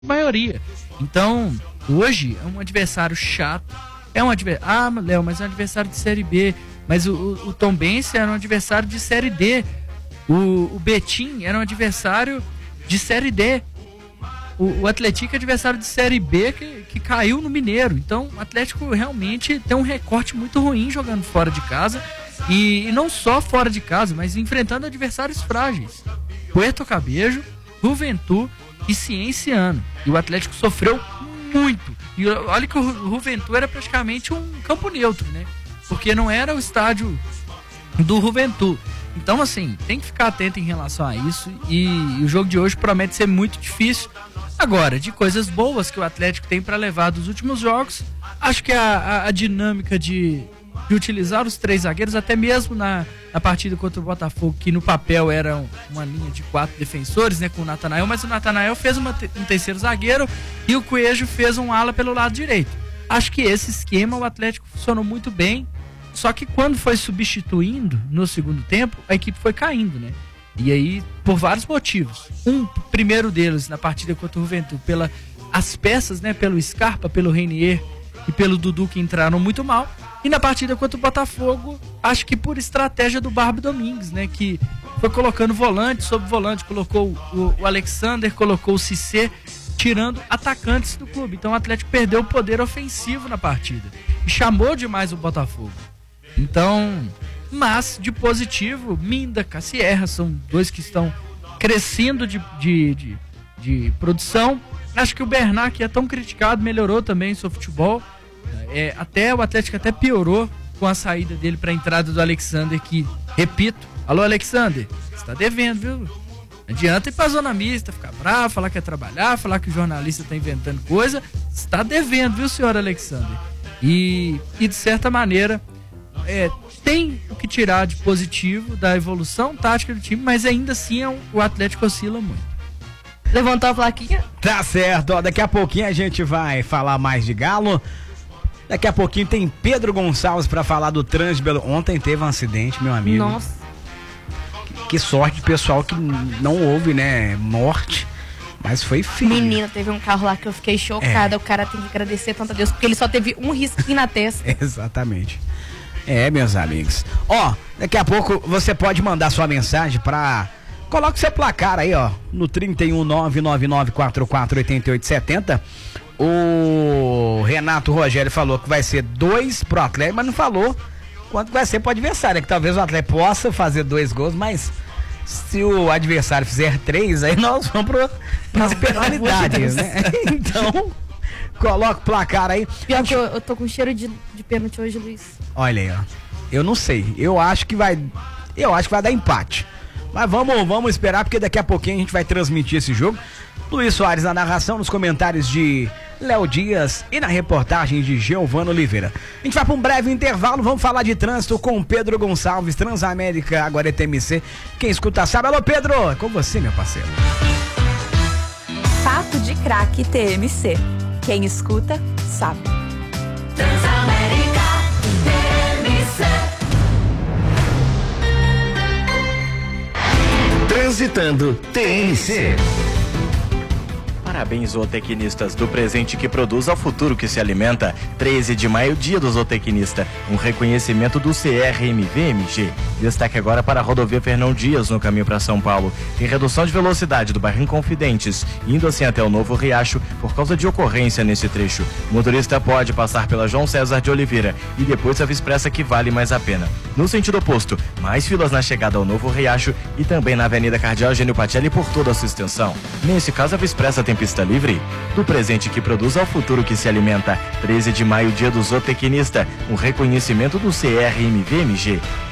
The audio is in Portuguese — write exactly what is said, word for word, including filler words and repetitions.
maioria. Então, hoje é um adversário chato. É um adversário... Ah, Léo, mas é um adversário de Série B. Mas o, o, o Tombense era um adversário de Série D. O, o Betim era um adversário de Série D. O, o Atlético é adversário de Série B que, que caiu no Mineiro. Então, o Atlético realmente tem um recorte muito ruim jogando fora de casa. E, e não só fora de casa, mas enfrentando adversários frágeis. Puerto Cabello, Juventude e Cienciano. E o Atlético sofreu muito. E olha que o Juventude era praticamente um campo neutro, né? Porque não era o estádio do Juventude. Então, assim, tem que ficar atento em relação a isso. E, e o jogo de hoje promete ser muito difícil. Agora, de coisas boas que o Atlético tem para levar dos últimos jogos, acho que a, a, a dinâmica de, de utilizar os três zagueiros, até mesmo na, na partida contra o Botafogo, que no papel era um, uma linha de quatro defensores, né, com o Natanael, mas o Natanael fez uma, um terceiro zagueiro e o Coelho fez um ala pelo lado direito. Acho que esse esquema o Atlético funcionou muito bem. Só que quando foi substituindo no segundo tempo, a equipe foi caindo, né? E aí, por vários motivos. Um primeiro deles, na partida contra o Juventude, pela as peças, né? Pelo Scarpa, pelo Reinier e pelo Dudu, que entraram muito mal. E na partida contra o Botafogo, acho que por estratégia do Barba Domingues, né? Que foi colocando volante sobre volante, colocou o, o Alexander, colocou o Cissé, tirando atacantes do clube. Então o Atlético perdeu o poder ofensivo na partida. E chamou demais o Botafogo. Então, mas de positivo, Minda, Cassierra são dois que estão crescendo de, de, de, de produção. Acho que o Bernard, que é tão criticado, melhorou também seu futebol. É, até o Atlético até piorou com a saída dele para a entrada do Alexander, que, repito, alô Alexander, você tá devendo, viu? Não adianta ir pra zona mista, ficar bravo, falar que é trabalhar, falar que o jornalista tá inventando coisa. Você tá devendo, viu, senhor Alexander? E, e de certa maneira, É, tem o que tirar de positivo da evolução tática do time, mas ainda assim é um, o Atlético oscila muito. Levantou a plaquinha? Tá certo, ó, daqui a pouquinho a gente vai falar mais de Galo. Daqui a pouquinho tem Pedro Gonçalves pra falar do trânsito. Ontem teve um acidente, meu amigo. Nossa. Que, que sorte, pessoal, que não houve, né, morte, mas foi feio. Menina, teve um carro lá que eu fiquei chocada. É. O cara tem que agradecer tanto a Deus, porque ele só teve um risquinho na testa. Exatamente. É, meus amigos. Ó, daqui a pouco você pode mandar sua mensagem pra... Coloque seu placar aí, ó, no trinta e um, nove nove nove quatro quatro oito oito sete zero. O Renato Rogério falou que vai ser dois pro Atlético, mas não falou quanto vai ser pro adversário. É que talvez o Atlético possa fazer dois gols, mas se o adversário fizer três, aí nós vamos pro, pras penalidades, né? Então... Coloca o placar aí. Pior que eu, eu tô com cheiro de, de pênalti hoje, Luiz. Olha aí, ó. Eu não sei. Eu acho que vai. Eu acho que vai dar empate. Mas vamos, vamos esperar, porque daqui a pouquinho a gente vai transmitir esse jogo. Luiz Soares na narração, nos comentários de Léo Dias e na reportagem de Giovano Oliveira. A gente vai para um breve intervalo. Vamos falar de trânsito com o Pedro Gonçalves, Transamérica, agora é T M C. Quem escuta sabe. Alô, Pedro, é com você, meu parceiro. Papo de Craque T M C. Quem escuta, sabe. Transamérica T M C. Transitando T M C. Parabéns, zootecnistas, do presente que produz ao futuro que se alimenta. treze de maio, dia do zootecnista. Um reconhecimento do C R M V M G. Destaque agora para a rodovia Fernão Dias, no caminho para São Paulo. Tem redução de velocidade do bairro Inconfidentes, indo assim até o Novo Riacho, por causa de ocorrência nesse trecho. O motorista pode passar pela João César de Oliveira e depois a Expressa, que vale mais a pena. No sentido oposto, mais filas na chegada ao Novo Riacho e também na Avenida Cardeal Eugênio Pacelli por toda a sua extensão. Nesse caso, a Expressa tem pista livre. Do presente que produz ao futuro que se alimenta. treze de maio, dia do zootecnista. Um reconhecimento do C R M V M G.